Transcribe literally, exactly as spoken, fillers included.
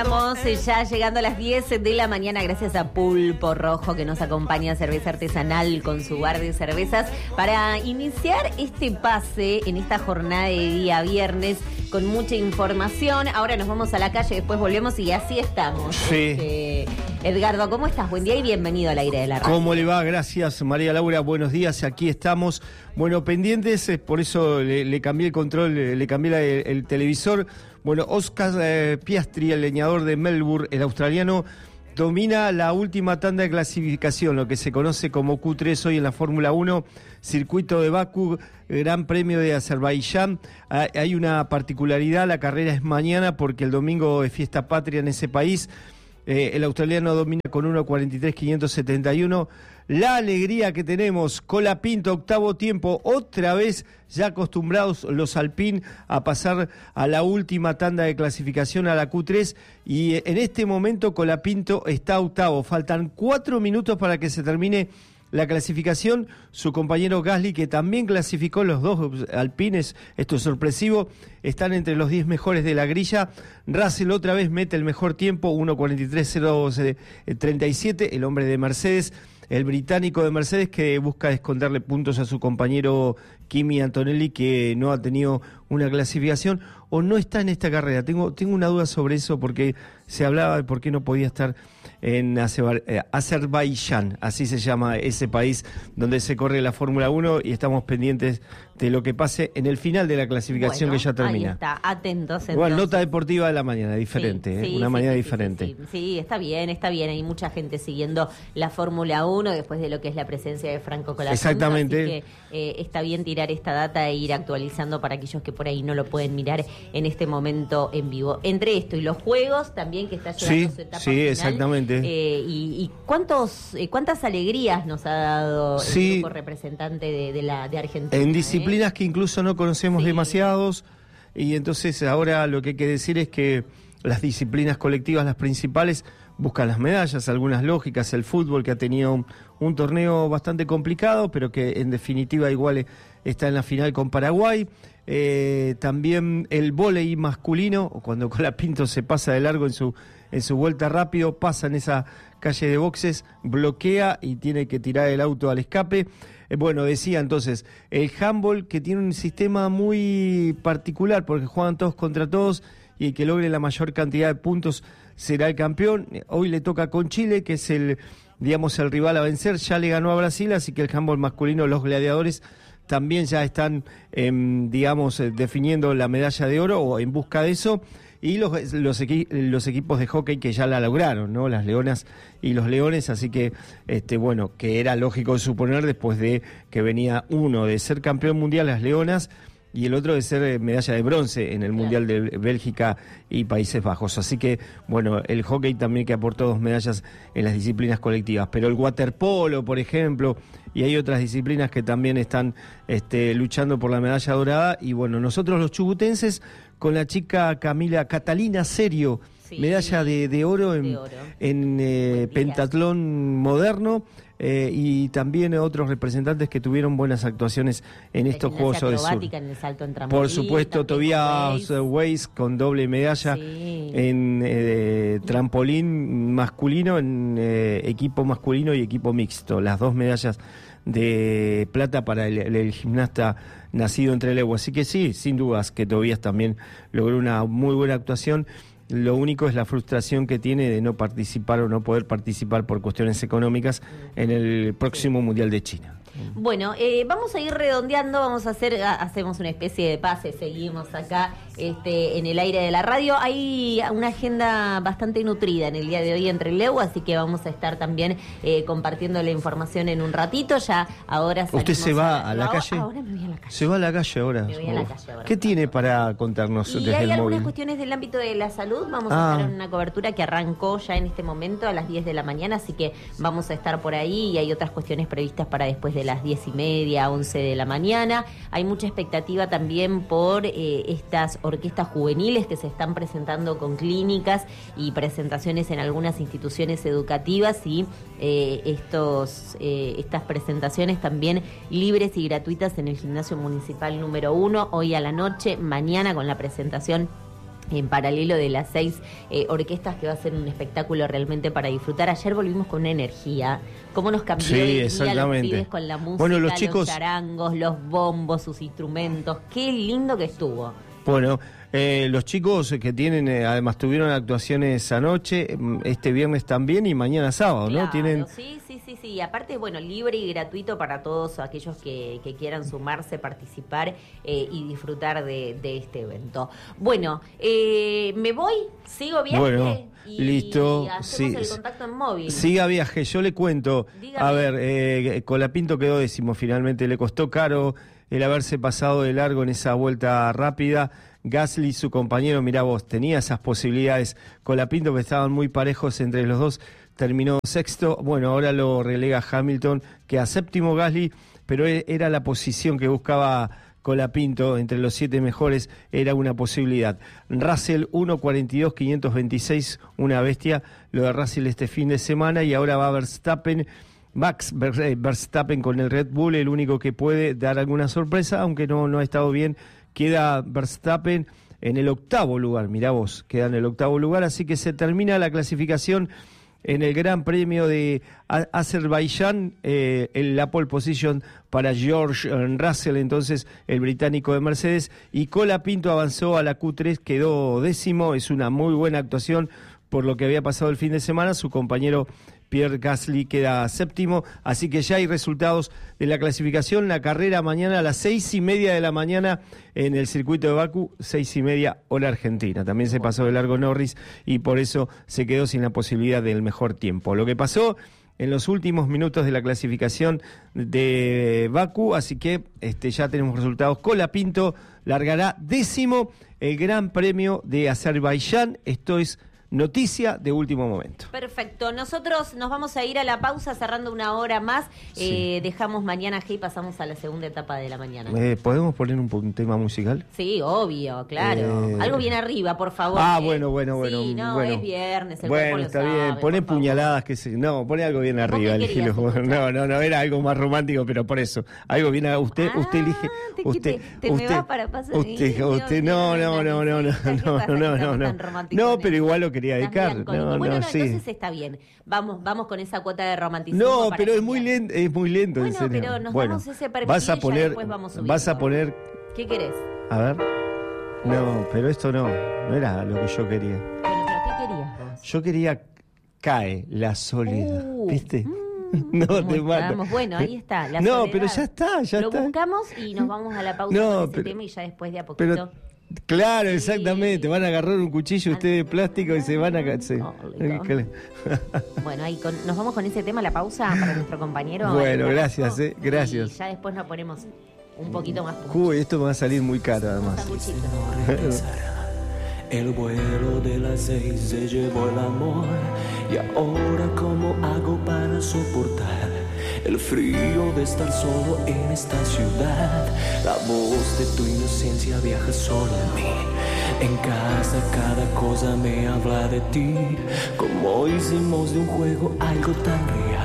estamos ya llegando a las diez de la mañana gracias a Pulpo Rojo que nos acompaña, cerveza artesanal con su bar de cervezas, para iniciar este pase en esta jornada de día viernes con mucha información. Ahora nos vamos a la calle, después volvemos y así estamos. Sí. Este, Edgardo, ¿cómo estás? Buen día y bienvenido al aire de la radio. ¿Cómo le va? Gracias, María Laura. Buenos días, aquí estamos. Bueno, pendientes, eh, por eso le, le cambié el control, le, le cambié la, el, el televisor. Bueno, Oscar eh, Piastri, el leñador de Melbourne, el australiano, domina la última tanda de clasificación, lo que se conoce como Q tres hoy en la Fórmula uno, circuito de Bakú, Gran Premio de Azerbaiyán. Hay una particularidad, la carrera es mañana porque el domingo es fiesta patria en ese país. Eh, el australiano domina con uno cuarenta y tres quinientos setenta y uno. La alegría que tenemos, Colapinto, octavo tiempo, otra vez ya acostumbrados los Alpine a pasar a la última tanda de clasificación, a la Q tres, y en este momento Colapinto está octavo, faltan cuatro minutos para que se termine la clasificación. Su compañero Gasly, que también clasificó, los dos alpines, esto es sorpresivo, están entre los diez mejores de la grilla. Russell otra vez mete el mejor tiempo, uno cuarenta y tres cero treinta y siete, el hombre de Mercedes, el británico de Mercedes, que busca esconderle puntos a su compañero Kimi Antonelli, que no ha tenido una clasificación o no está en esta carrera. Tengo, tengo una duda sobre eso porque se hablaba de por qué no podía estar en Azerbaiyán, así se llama ese país donde se corre la Fórmula uno, y estamos pendientes de lo que pase en el final de la clasificación, bueno, que ya termina. Ahí está, atentos entonces. Bueno, nota deportiva de la mañana, diferente, sí, ¿eh? sí, una sí, mañana sí, diferente. Sí, sí, sí, está bien, está bien, hay mucha gente siguiendo la Fórmula uno después de lo que es la presencia de Franco Colapinto. Exactamente. Así que eh, está bien tirar esta data e ir actualizando para aquellos que por ahí no lo pueden mirar en este momento en vivo. Entre esto y los juegos también, que está llegando sí, su etapa sí, final. Exactamente. Eh, y, y cuántos, eh, cuántas alegrías nos ha dado sí, el grupo representante de, de la de Argentina. En disciplinas ¿eh? que incluso no conocemos sí. demasiados, y entonces ahora lo que hay que decir es que las disciplinas colectivas, las principales, buscan las medallas, algunas lógicas. El fútbol, que ha tenido un, un torneo bastante complicado, pero que en definitiva igual está en la final con Paraguay. Eh, también el vóley masculino, cuando Colapinto se pasa de largo en su en su vuelta rápido, pasa en esa calle de boxes, bloquea y tiene que tirar el auto al escape. Eh, bueno, decía entonces, el handball, que tiene un sistema muy particular porque juegan todos contra todos, y el que logre la mayor cantidad de puntos será el campeón. Hoy le toca con Chile, que es el, digamos, el rival a vencer. Ya le ganó a Brasil, así que el handball masculino, los gladiadores, también ya están, eh, digamos, eh, definiendo la medalla de oro o en busca de eso. Y los, los, equi- los equipos de hockey que ya la lograron, ¿no? Las Leonas y los Leones, así que, este, bueno, que era lógico suponer después de que venía uno de ser campeón mundial, las Leonas, y el otro de ser medalla de bronce en el Mundial de Bélgica y Países Bajos. Así que, bueno, el hockey también, que aportó dos medallas en las disciplinas colectivas. Pero el waterpolo, por ejemplo, y hay otras disciplinas que también están este, luchando por la medalla dorada. Y bueno, nosotros los chubutenses, con la chica Camila Catalina Serio, sí, medalla de, de oro en, de oro. en eh, pentatlón moderno. Eh, y también otros representantes que tuvieron buenas actuaciones en la estos Juegos del Sur. En el salto en trampolín, por supuesto, Tobias Weiss con doble medalla sí. en eh, trampolín masculino, en eh, equipo masculino y equipo mixto. Las dos medallas de plata para el, el, el gimnasta nacido en Trelew. Así que sí, sin dudas que Tobias también logró una muy buena actuación. Lo único es la frustración que tiene de no participar o no poder participar por cuestiones económicas en el próximo Mundial de China. Bueno, eh, vamos a ir redondeando, vamos a hacer, hacemos una especie de pase, seguimos acá este, en el aire de la radio. Hay una agenda bastante nutrida en el día de hoy en Trelew, así que vamos a estar también eh, compartiendo la información en un ratito. Ya ahora ¿Usted se va a la, a la calle? Ahora me voy a la calle. ¿Se va a la calle ahora? Me voy a la calle ahora. ¿Qué tiene para contarnos y desde hay el algunas móvil? Cuestiones del ámbito de la salud. Vamos ah. a estar en una cobertura que arrancó ya en este momento a las diez de la mañana, así que vamos a estar por ahí, y hay otras cuestiones previstas para después de las diez y media, once de la mañana. Hay mucha expectativa también por eh, estas orquestas juveniles que se están presentando con clínicas y presentaciones en algunas instituciones educativas, y eh, estos eh, estas presentaciones también libres y gratuitas en el gimnasio municipal número uno, hoy a la noche, mañana con la presentación en paralelo de las seis eh, orquestas, que va a ser un espectáculo realmente para disfrutar. Ayer volvimos con una energía, cómo nos cambió Sí, el día exactamente. los pibes con la música, Bueno, los los chicos- charangos, los bombos, sus instrumentos, qué lindo que estuvo. Bueno, eh, los chicos que tienen, eh, además tuvieron actuaciones anoche, mm, este viernes también y mañana sábado, ¿no? Claro, Tienen... sí, sí, sí, sí. Y aparte, bueno, libre y gratuito para todos aquellos que, que quieran sumarse, participar eh, y disfrutar de, de este evento. Bueno, eh, me voy, sigo viaje. Bueno, y listo, hacemos sí, el sí. contacto en móvil. Siga viaje, yo le cuento. Dígame. A ver, eh, Colapinto quedó décimo finalmente, le costó caro el haberse pasado de largo en esa vuelta rápida. Gasly, su compañero, mirá vos, tenía esas posibilidades. Colapinto, que estaban muy parejos entre los dos, terminó sexto. Bueno, ahora lo relega Hamilton, que a séptimo Gasly, pero e- era la posición que buscaba Colapinto, entre los siete mejores, era una posibilidad. Russell, uno cuarenta y dos, quinientos veintiséis, una bestia, lo de Russell este fin de semana, y ahora va Verstappen, Max Ver- Verstappen con el Red Bull, el único que puede dar alguna sorpresa, aunque no, no ha estado bien. Queda Verstappen en el octavo lugar, mirá vos, queda en el octavo lugar, así que se termina la clasificación en el Gran Premio de A- Azerbaiyán, eh, en la pole position para George eh, Russell, entonces el británico de Mercedes, y Colapinto avanzó a la Q tres, quedó décimo, es una muy buena actuación por lo que había pasado el fin de semana. Su compañero Pierre Gasly queda séptimo, así que ya hay resultados de la clasificación. La carrera mañana a las seis y media de la mañana en el circuito de Bakú, seis y media hora argentina. También se pasó de largo Norris y por eso se quedó sin la posibilidad del mejor tiempo. Lo que pasó en los últimos minutos de la clasificación de Bakú, así que este, ya tenemos resultados. Colapinto largará décimo el Gran Premio de Azerbaiyán. Esto es noticia de último momento. Perfecto, nosotros nos vamos a ir a la pausa cerrando una hora más. Sí. Eh, dejamos mañana G y pasamos a la segunda etapa de la mañana. Eh, ¿Podemos poner un, un tema musical? Sí, obvio, claro. Eh, Algo bien arriba, por favor. Ah, ¿eh? bueno, bueno, bueno. Sí, no, bueno. es viernes, el Bueno, cuerpo lo está sabe, bien. Poné por favor. puñaladas que se... No, poné algo bien ¿Vos arriba. qué querías elegilo. escuchar? No, no, no, era algo más romántico, pero por eso. Algo bien... a- Usted, Ah, usted elige... te- Usted, te- te me usted, vas para pasar. usted, Dios usted, mío, no, no, no, no, no, Nancy, ¿qué no, pasa no, que no, estamos no. tan románticos No, en pero esto? igual lo quería Estás dedicar. melancólico. No, Bueno, no, no, sí. entonces está bien. Vamos, vamos con esa cuota de romanticismo. No, para pero es muy cambiar. lento, es muy lento, en Bueno, serio. pero nos Bueno, damos ese permiso vas a y ya poner, después vamos subiendo. vas a poner, ¿Qué querés? a ver. No, pero esto no, no era lo que yo quería. Bueno, pero ¿qué querías vos? Yo quería Cae la soledad, Uh, ¿viste? mm, No, ¿cómo te mato. estamos? Bueno, ahí está. La No, soledad. pero ya está, ya Lo está. buscamos y nos vamos a la pausa No, con ese pero- tema y ya después de a poquito. Pero, claro, Sí. exactamente. Van a agarrar un cuchillo ustedes de plástico y se van a... ca- sí. Cólico. Bueno, ahí con- nos vamos con ese tema a la pausa para nuestro compañero. Bueno, Alberto, gracias, eh, gracias. Y ya después nos ponemos un poquito más. Uy, esto me va a salir muy caro Un además. sanguchito. El vuelo de las seis se llevó el amor. Y ahora cómo hago para soportar el frío de estar solo en esta ciudad. La voz de tu inocencia viaja solo en mí. En casa cada cosa me habla de ti. Como hicimos de un juego algo tan real.